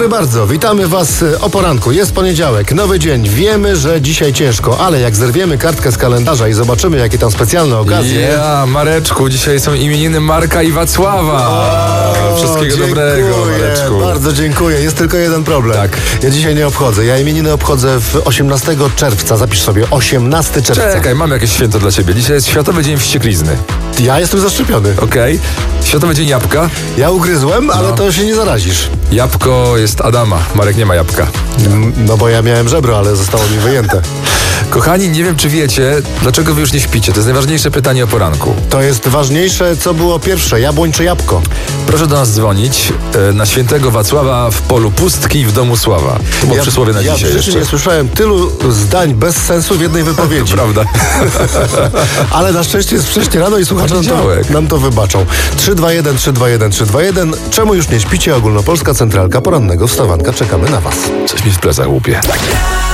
dobry bardzo, witamy Was o poranku. Jest poniedziałek, nowy dzień. Wiemy, że dzisiaj ciężko, ale jak zerwiemy kartkę z kalendarza i zobaczymy, jakie tam specjalne okazje. Mareczku, dzisiaj są imieniny Marka i Wacława. Wszystkiego dobrego, Mareczku. Bardzo dziękuję. Jest tylko jeden problem. Tak. Ja dzisiaj nie obchodzę. Ja imieniny obchodzę w 18 czerwca. Zapisz sobie, 18 czerwca. Czekaj, mam jakieś święto dla ciebie. Dzisiaj jest Światowy Dzień Wścieklizny. Ja jestem zaszczepiony. Okej. Światowy Dzień Jabłka. Ja ugryzłem, ale to się nie zarazisz. Jabłko jest Adama. Marek nie ma jabłka. No bo ja miałem żebro, ale zostało mi wyjęte. Kochani, nie wiem, czy wiecie, dlaczego wy już nie śpicie. To jest najważniejsze pytanie o poranku. To jest ważniejsze, co było pierwsze, jabłoń czy jabłko? Proszę do nas dzwonić na świętego Wacława w polu pustki i w domu sława. To było przysłowie na Ja w dzisiaj życiu jeszcze. nie słyszałem tylu zdań bez sensu w jednej wypowiedzi. Prawda. Ale na szczęście jest wcześnie rano i słuchacze Poniedziałek. nam to wybaczą. 321 321 321. Czemu już nie śpicie? Ogólnopolska Centralka Porannego Wstawanka. Czekamy na Was. Coś mi w plecach łupie.